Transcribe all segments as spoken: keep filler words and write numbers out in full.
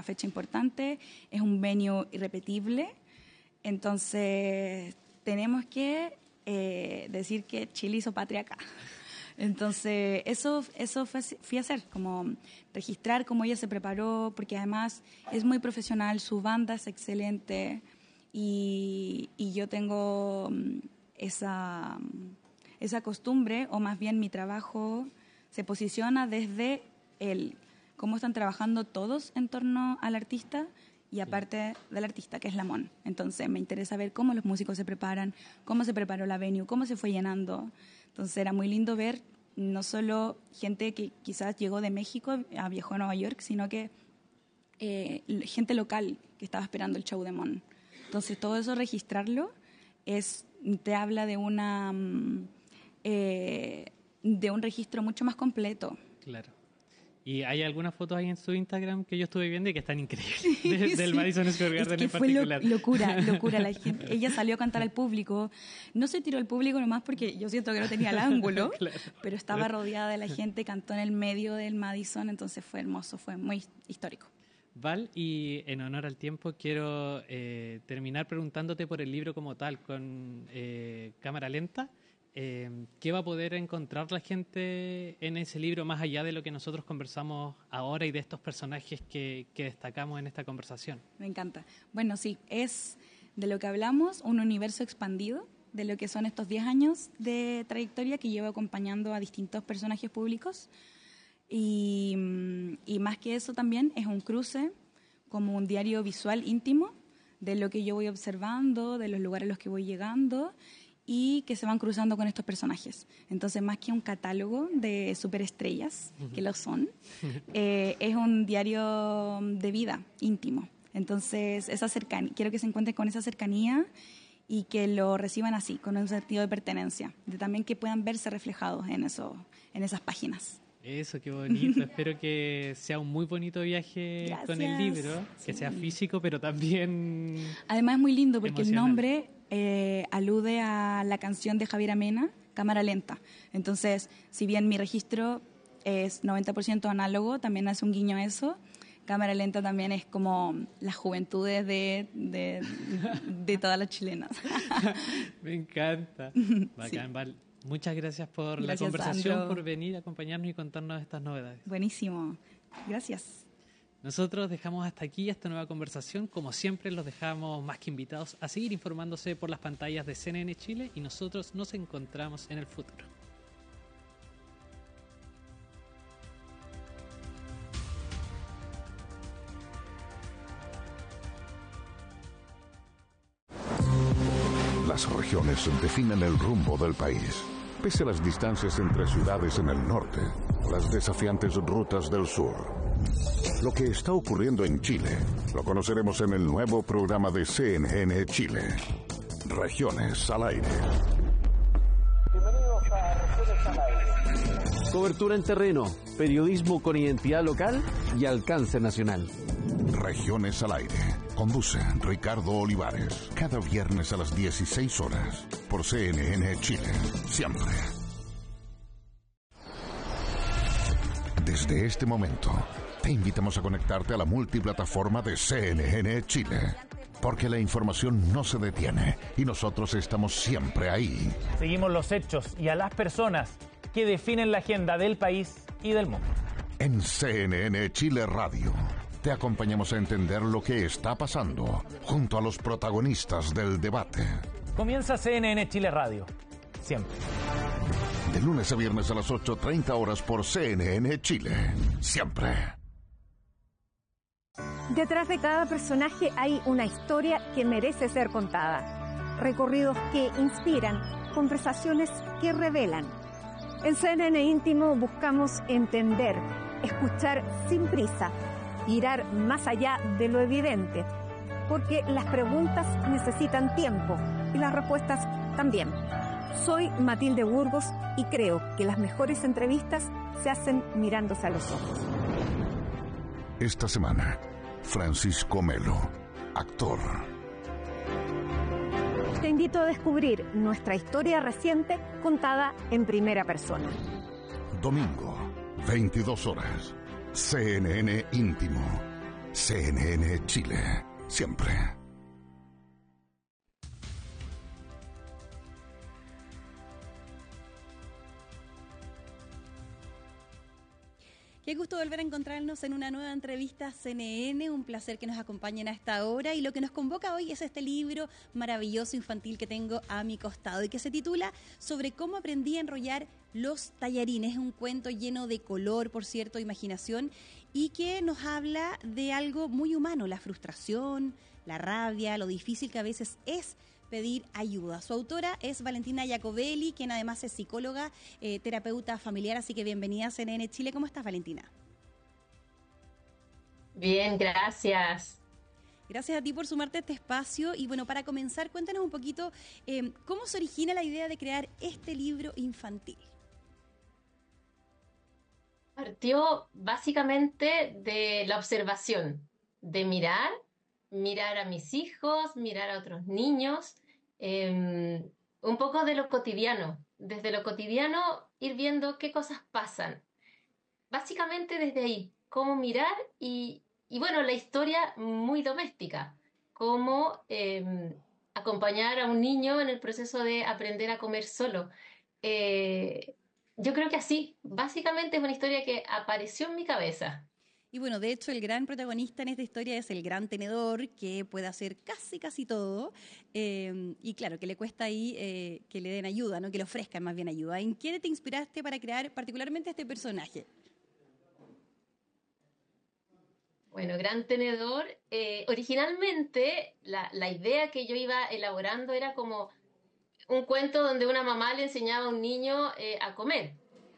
una fecha importante, es un venue irrepetible, entonces tenemos que eh, decir que Chile hizo patria acá. Entonces, eso, eso fue, fui a hacer, como registrar cómo ella se preparó, porque además es muy profesional, su banda es excelente y, y yo tengo esa, esa costumbre, o más bien mi trabajo se posiciona desde el cómo están trabajando todos en torno al artista y aparte del artista, que es Lamón. Entonces, me interesa ver cómo los músicos se preparan, cómo se preparó la venue, cómo se fue llenando. Entonces era muy lindo ver no solo gente que quizás llegó de México, a viajó a Nueva York, sino que eh, gente local que estaba esperando el show de Mon. Entonces todo eso, registrarlo, es, te habla de una eh, de un registro mucho más completo. Claro. Y hay algunas fotos ahí en su Instagram que yo estuve viendo y que están increíbles, de, sí. del Madison Square Garden en particular. Fue lo, locura, locura. La gente, ella salió a cantar al público, no se tiró al público nomás porque yo siento que no tenía el ángulo, claro. Pero estaba rodeada de la gente, cantó en el medio del Madison, entonces fue hermoso, fue muy histórico. Val, y en honor al tiempo quiero eh, terminar preguntándote por el libro como tal, con eh, cámara lenta. Eh, ¿Qué va a poder encontrar la gente en ese libro, más allá de lo que nosotros conversamos ahora y de estos personajes que, que destacamos en esta conversación? Me encanta. Bueno, sí, es de lo que hablamos, un universo expandido de lo que son estos diez años de trayectoria que llevo acompañando a distintos personajes públicos. Y, y más que eso también es un cruce, como un diario visual íntimo de lo que yo voy observando, de los lugares a los que voy llegando y que se van cruzando con estos personajes. Entonces, más que un catálogo de superestrellas, uh-huh. que lo son, eh, es un diario de vida íntimo. Entonces, esa cercanía, quiero que se encuentren con esa cercanía y que lo reciban así, con un sentido de pertenencia, de también que puedan verse reflejados en, eso, en esas páginas. Eso, qué bonito. Espero que sea un muy bonito viaje. Gracias. Con el libro, que sí. sea físico, pero también... Además es muy lindo porque emocional. El nombre eh, alude a la canción de Javier Amena, Cámara Lenta. Entonces, si bien mi registro es noventa por ciento análogo, también hace un guiño a eso. Cámara Lenta también es como las juventudes de, de, de todas las chilenas. Me encanta. Bacán, sí. Val. Muchas gracias por gracias, la conversación, Sandro. Por venir a acompañarnos y contarnos estas novedades. Buenísimo. Gracias. Nosotros dejamos hasta aquí esta nueva conversación. Como siempre, los dejamos más que invitados a seguir informándose por las pantallas de C N N Chile y nosotros nos encontramos en el futuro. Las regiones definen el rumbo del país. Pese a las distancias entre ciudades en el norte, las desafiantes rutas del sur. Lo que está ocurriendo en Chile lo conoceremos en el nuevo programa de C N N Chile. Regiones al aire. Bienvenidos a Regiones al aire. Cobertura en terreno, periodismo con identidad local y alcance nacional. Regiones al aire. Conduce Ricardo Olivares. Cada viernes a las dieciséis horas. Por C N N Chile. Siempre. Desde este momento, te invitamos a conectarte a la multiplataforma de C N N Chile. Porque la información no se detiene y nosotros estamos siempre ahí. Seguimos los hechos y a las personas que definen la agenda del país y del mundo. En C N N Chile Radio. Te acompañamos a entender lo que está pasando junto a los protagonistas del debate. Comienza C N N Chile Radio. Siempre. De lunes a viernes a las ocho treinta horas por C N N Chile. Siempre. Detrás de cada personaje hay una historia que merece ser contada. Recorridos que inspiran, conversaciones que revelan. En C N N Íntimo buscamos entender, escuchar sin prisa, mirar más allá de lo evidente, porque las preguntas necesitan tiempo y las respuestas también. Soy Matilde Burgos y creo que las mejores entrevistas se hacen mirándose a los ojos. Esta semana, Francisco Melo, actor. Te invito a descubrir nuestra historia reciente contada en primera persona. Domingo, veintidós horas. C N N Íntimo. C N N Chile, siempre. Qué gusto volver a encontrarnos en una nueva entrevista C N N, un placer que nos acompañen a esta hora y lo que nos convoca hoy es este libro maravilloso infantil que tengo a mi costado y que se titula Sobre cómo aprendí a enrollar los tallarines. Es un cuento lleno de color, por cierto, imaginación y que nos habla de algo muy humano, la frustración, la rabia, lo difícil que a veces es pedir ayuda. Su autora es Valentina Jacobelli, quien además es psicóloga, eh, terapeuta familiar, así que bienvenida a C N N Chile. ¿Cómo estás, Valentina? Bien, gracias. Gracias a ti por sumarte a este espacio. Y bueno, para comenzar, cuéntanos un poquito eh, cómo se origina la idea de crear este libro infantil. Partió básicamente de la observación, de mirar, mirar a mis hijos, mirar a otros niños, eh, un poco de lo cotidiano, desde lo cotidiano ir viendo qué cosas pasan. Básicamente desde ahí, cómo mirar y, y bueno, la historia muy doméstica, cómo eh, acompañar a un niño en el proceso de aprender a comer solo. Eh, yo creo que así, básicamente es una historia que apareció en mi cabeza. Y bueno, de hecho, el gran protagonista en esta historia es el gran tenedor, que puede hacer casi, casi todo. Eh, y claro, que le cuesta ahí eh, que le den ayuda, ¿no? Que le ofrezcan más bien ayuda. ¿En qué te inspiraste para crear particularmente este personaje? Bueno, Gran Tenedor, eh, originalmente la, la idea que yo iba elaborando era como un cuento donde una mamá le enseñaba a un niño eh, a comer.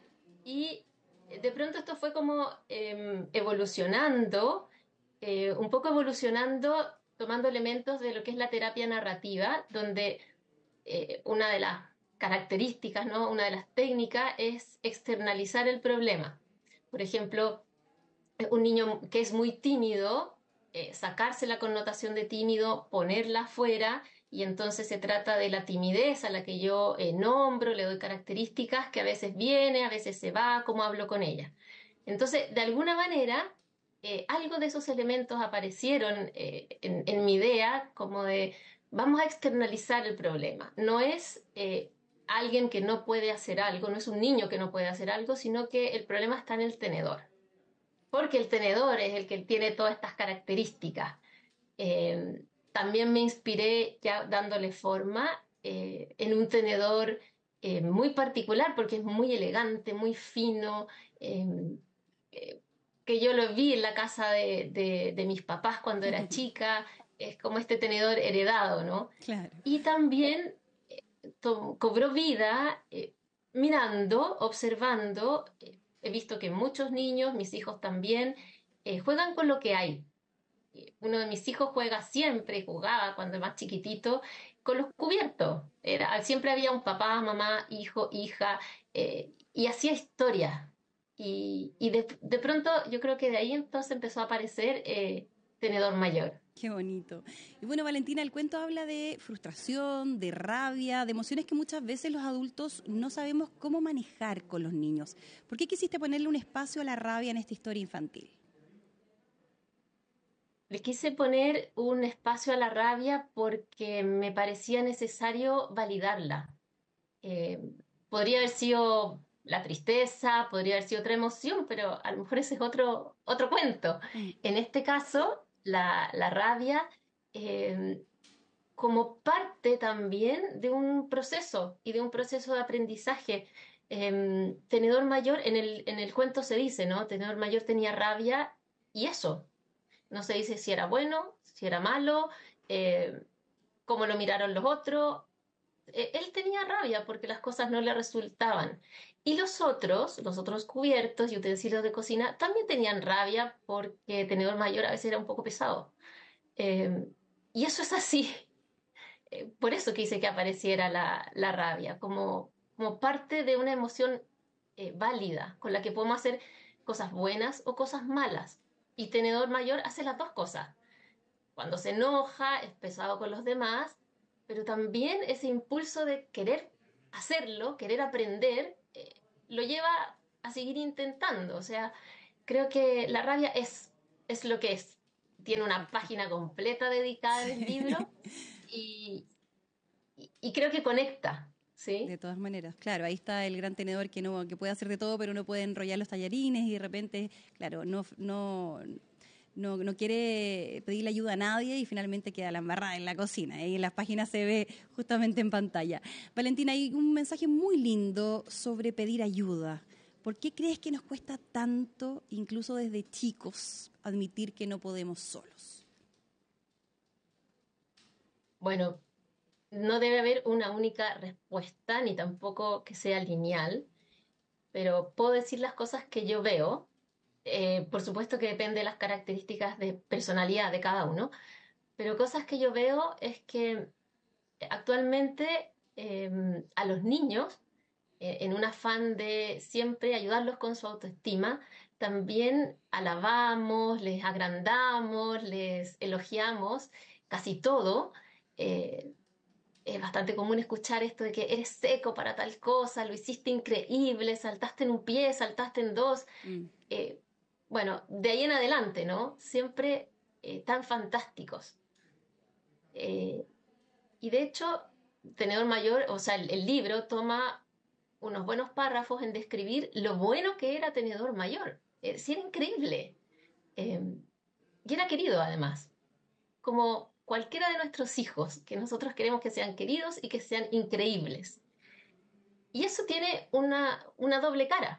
Y de pronto esto fue como eh, evolucionando, eh, un poco evolucionando, tomando elementos de lo que es la terapia narrativa, donde eh, una de las características, ¿no? Una de las técnicas es externalizar el problema. Por ejemplo, un niño que es muy tímido, eh, sacarse la connotación de tímido, ponerla afuera, y entonces se trata de la timidez a la que yo eh, nombro, le doy características que a veces viene, a veces se va, cómo hablo con ella. Entonces, de alguna manera, eh, algo de esos elementos aparecieron eh, en, en mi idea, como de vamos a externalizar el problema. No es eh, alguien que no puede hacer algo, no es un niño que no puede hacer algo, sino que el problema está en el tenedor. Porque el tenedor es el que tiene todas estas características. Eh, también me inspiré ya dándole forma eh, en un tenedor eh, muy particular porque es muy elegante, muy fino, eh, eh, que yo lo vi en la casa de, de, de mis papás cuando era chica, es como este tenedor heredado, ¿no? Claro. Y también eh, to- cobró vida eh, mirando, observando. eh, He visto que muchos niños, mis hijos también, eh, juegan con lo que hay. Uno de mis hijos juega siempre, jugaba cuando era más chiquitito, con los cubiertos. Era, siempre había un papá, mamá, hijo, hija, eh, y hacía historia. Y, y de, de pronto yo creo que de ahí entonces empezó a aparecer eh, Tenedor Mayor. Qué bonito. Y bueno, Valentina, el cuento habla de frustración, de rabia, de emociones que muchas veces los adultos no sabemos cómo manejar con los niños. ¿Por qué quisiste ponerle un espacio a la rabia en esta historia infantil? Le quise poner un espacio a la rabia porque me parecía necesario validarla. Eh, podría haber sido la tristeza, podría haber sido otra emoción, pero a lo mejor ese es otro, otro cuento. Mm. En este caso, la, la rabia eh, como parte también de un proceso y de un proceso de aprendizaje. Eh, Tenedor Mayor, en el, en el cuento se dice, ¿no? Tenedor Mayor tenía rabia y eso. No se dice si era bueno, si era malo, eh, cómo lo miraron los otros. Eh, él tenía rabia porque las cosas no le resultaban. Y los otros, los otros cubiertos y utensilios de cocina, también tenían rabia porque Tenedor Mayor a veces era un poco pesado. Eh, y eso es así. Eh, por eso quise que apareciera la, la rabia, como, como parte de una emoción eh, válida, con la que podemos hacer cosas buenas o cosas malas. Y Tenedor Mayor hace las dos cosas. Cuando se enoja, es pesado con los demás, pero también ese impulso de querer hacerlo, querer aprender, eh, lo lleva a seguir intentando. O sea, creo que la rabia es, es lo que es. tiene una página completa dedicada al libro y, y, y creo que conecta. ¿Sí? De todas maneras, claro, ahí está el gran tenedor que no que puede hacer de todo, pero no puede enrollar los tallarines y de repente, claro, no no no, no quiere pedirle ayuda a nadie y finalmente queda la embarrada en la cocina. Y en las páginas se ve justamente en pantalla. Valentina, hay un mensaje muy lindo sobre pedir ayuda. ¿Por qué crees que nos cuesta tanto, incluso desde chicos, admitir que no podemos solos? Bueno, no debe haber una única respuesta, ni tampoco que sea lineal, pero puedo decir las cosas que yo veo. Eh, por supuesto que depende de las características de personalidad de cada uno, pero cosas que yo veo es que actualmente eh, a los niños, eh, en un afán de siempre ayudarlos con su autoestima, también alabamos, les agrandamos, les elogiamos casi todo. Eh, Es bastante común escuchar esto de que eres seco para tal cosa, lo hiciste increíble, saltaste en un pie, saltaste en dos. Mm. Eh, bueno, de ahí en adelante, ¿no? Siempre eh, tan fantásticos. Eh, y de hecho, Tenedor Mayor, o sea, el, el libro toma unos buenos párrafos en describir lo bueno que era Tenedor Mayor. Eh, sí, era increíble. Eh, y era querido, además. Como cualquiera de nuestros hijos, que nosotros queremos que sean queridos y que sean increíbles. Y eso tiene una, una doble cara.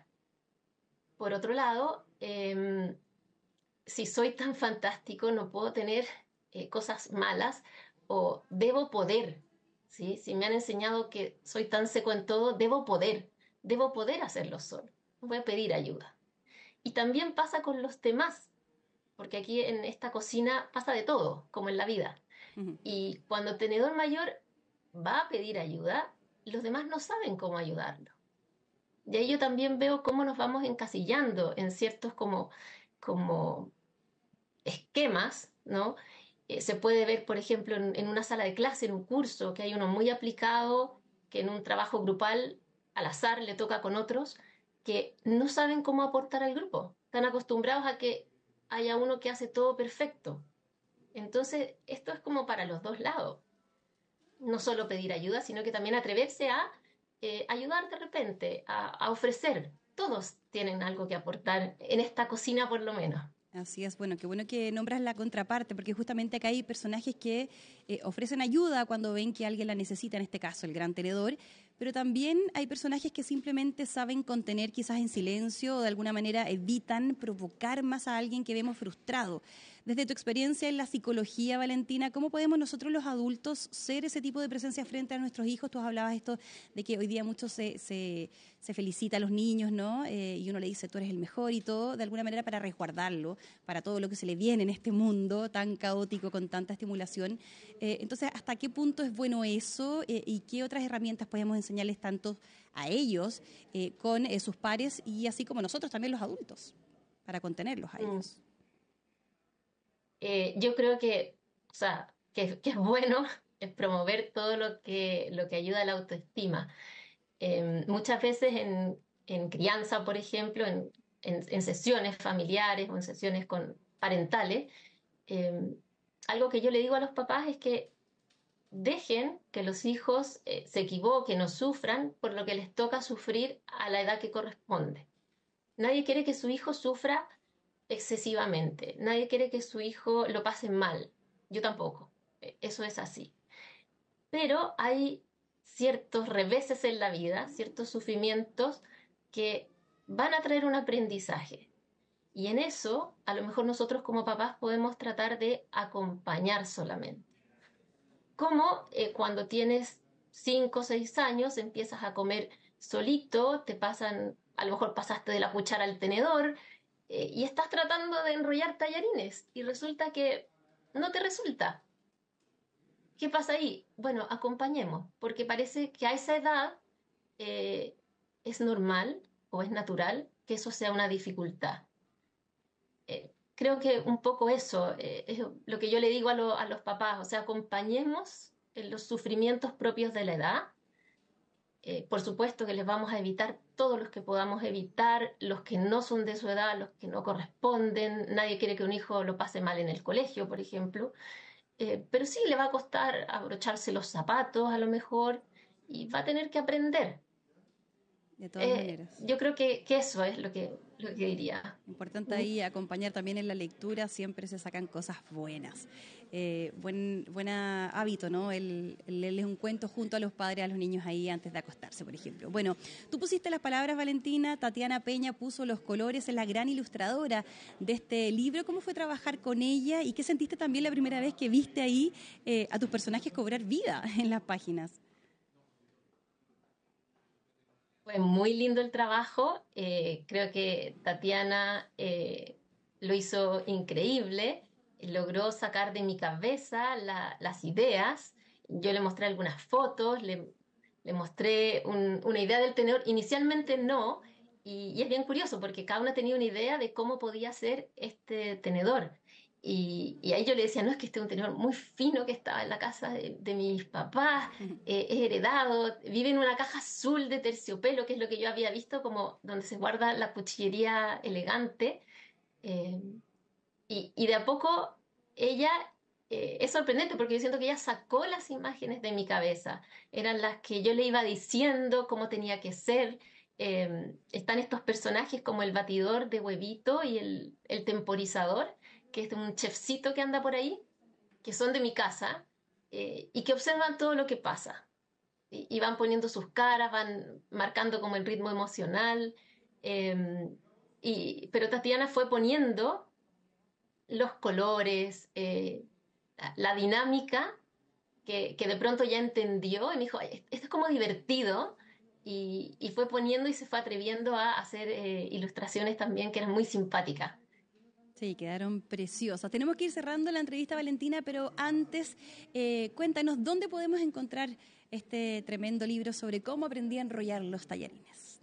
Por otro lado, eh, si soy tan fantástico, no puedo tener eh, cosas malas o debo poder. ¿Sí? Si me han enseñado que soy tan seco en todo, debo poder. Debo poder hacerlo solo. No voy a pedir ayuda. Y también pasa con los demás. Porque aquí en esta cocina pasa de todo, como en la vida. Uh-huh. Y cuando Tenedor Mayor va a pedir ayuda, los demás no saben cómo ayudarlo. Y ahí yo también veo cómo nos vamos encasillando en ciertos como, como esquemas, ¿no? Eh, se puede ver, por ejemplo, en, en una sala de clase, en un curso, que hay uno muy aplicado, que en un trabajo grupal, al azar, le toca con otros, que no saben cómo aportar al grupo. Están acostumbrados a que haya uno que hace todo perfecto. Entonces, esto es como para los dos lados. No solo pedir ayuda, sino que también atreverse a eh, ayudar de repente, a, a ofrecer. Todos tienen algo que aportar en esta cocina, por lo menos. Así es, bueno, qué bueno que nombras la contraparte, porque justamente acá hay personajes que eh, ofrecen ayuda cuando ven que alguien la necesita, en este caso el gran tenedor, pero también hay personajes que simplemente saben contener quizás en silencio o de alguna manera evitan provocar más a alguien que vemos frustrado. Desde tu experiencia en la psicología, Valentina, ¿cómo podemos nosotros los adultos ser ese tipo de presencia frente a nuestros hijos? Tú hablabas esto de que hoy día mucho se, se, se felicita a los niños, ¿no? Eh, y uno le dice, tú eres el mejor y todo, de alguna manera para resguardarlo, para todo lo que se le viene en este mundo tan caótico con tanta estimulación. Eh, entonces, ¿hasta qué punto es bueno eso? Eh, ¿Y qué otras herramientas podemos enseñarles tanto a ellos eh, con eh, sus pares y así como nosotros también los adultos, para contenerlos a ellos? Mm. Eh, yo creo que, o sea, que, que es bueno es promover todo lo que, lo que ayuda a la autoestima. Eh, muchas veces en, en crianza, por ejemplo, en, en, en sesiones familiares o en sesiones con parentales, eh, algo que yo le digo a los papás es que dejen que los hijos eh, se equivoquen o sufran por lo que les toca sufrir a la edad que corresponde. Nadie quiere que su hijo sufra excesivamente. Nadie quiere que su hijo lo pase mal. Yo tampoco. Eso es así. Pero hay ciertos reveses en la vida, ciertos sufrimientos que van a traer un aprendizaje. Y en eso, a lo mejor nosotros como papás podemos tratar de acompañar solamente. Como eh, cuando tienes cinco o seis años, empiezas a comer solito, te pasan, a lo mejor pasaste de la cuchara al tenedor, Eh, y estás tratando de enrollar tallarines y resulta que no te resulta. ¿Qué pasa ahí? Bueno, acompañemos, porque parece que a esa edad eh, es normal o es natural que eso sea una dificultad. Eh, creo que un poco eso eh, es lo que yo le digo a, lo, a los papás, o sea, acompañemos en los sufrimientos propios de la edad Eh, por supuesto que les vamos a evitar todos los que podamos evitar, los que no son de su edad, los que no corresponden. Nadie quiere que un hijo lo pase mal en el colegio, por ejemplo. Eh, pero sí le va a costar abrocharse los zapatos a lo mejor y va a tener que aprender. De todas Eh, maneras. yo creo que, que eso es lo que, lo que diría. Importante ahí acompañar también en la lectura, siempre se sacan cosas buenas. Eh, buen buena hábito, ¿no? El, el leerles un cuento junto a los padres, a los niños ahí antes de acostarse, por ejemplo. Bueno, tú pusiste las palabras, Valentina, Tatiana Peña puso los colores, es la gran ilustradora de este libro. ¿Cómo fue trabajar con ella y qué sentiste también la primera vez que viste ahí eh, a tus personajes cobrar vida en las páginas? Fue muy lindo el trabajo, eh, creo que Tatiana eh, lo hizo increíble, logró sacar de mi cabeza la, las ideas, yo le mostré algunas fotos, le, le mostré un, una idea del tenedor, inicialmente no, y, y es bien curioso porque cada uno tenía una idea de cómo podía ser este tenedor. Y, y ahí yo le decía, no, es que este es un tenedor muy fino que estaba en la casa de, de mis papás, eh, es heredado, vive en una caja azul de terciopelo, que es lo que yo había visto como donde se guarda la cuchillería elegante. Eh, y, y de a poco ella, eh, es sorprendente porque yo siento que ella sacó las imágenes de mi cabeza, eran las que yo le iba diciendo cómo tenía que ser. Eh, están estos personajes como el batidor de huevito y el, el temporizador, que es un chefcito que anda por ahí, que son de mi casa, eh, y que observan todo lo que pasa. Y, y van poniendo sus caras, van marcando como el ritmo emocional. Eh, y, pero Tatiana fue poniendo los colores, eh, la, la dinámica, que, que de pronto ya entendió, y me dijo, esto es como divertido, y, y fue poniendo y se fue atreviendo a hacer eh, ilustraciones también que eran muy simpáticas. Sí, quedaron preciosas. Tenemos que ir cerrando la entrevista, Valentina, pero antes, eh, cuéntanos, ¿dónde podemos encontrar este tremendo libro sobre cómo aprendí a enrollar los tallarines?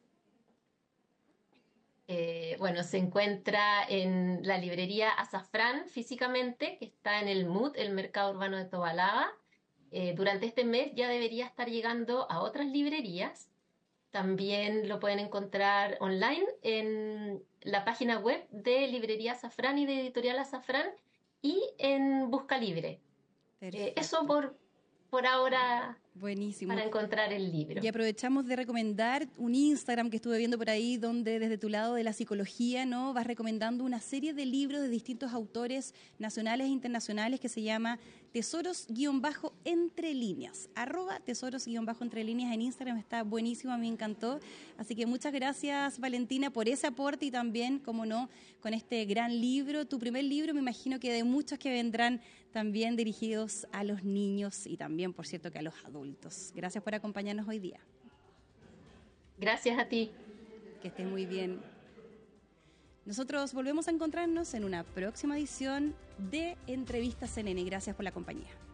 Eh, bueno, se encuentra en la librería Azafrán físicamente, que está en el M U T, el Mercado Urbano de Tobalaba. Eh, durante este mes ya debería estar llegando a otras librerías. También lo pueden encontrar online en la página web de Librería Azafrán y de Editorial Azafrán y en Busca Libre. Eh, eso por, por ahora. Buenísimo. Para encontrar el libro. Y aprovechamos de recomendar un Instagram que estuve viendo por ahí, donde desde tu lado de la psicología, ¿no?, vas recomendando una serie de libros de distintos autores nacionales e internacionales que se llama Tesoros-Entre Líneas. Arroba Tesoros-Entre Líneas en Instagram, está buenísimo, a mí me encantó. Así que muchas gracias, Valentina, por ese aporte y también, como no, con este gran libro. Tu primer libro, me imagino que de muchos que vendrán también dirigidos a los niños y también, por cierto, que a los adultos. Gracias por acompañarnos hoy día. Gracias a ti. Que estés muy bien. Nosotros volvemos a encontrarnos en una próxima edición de Entrevistas C N N. Gracias por la compañía.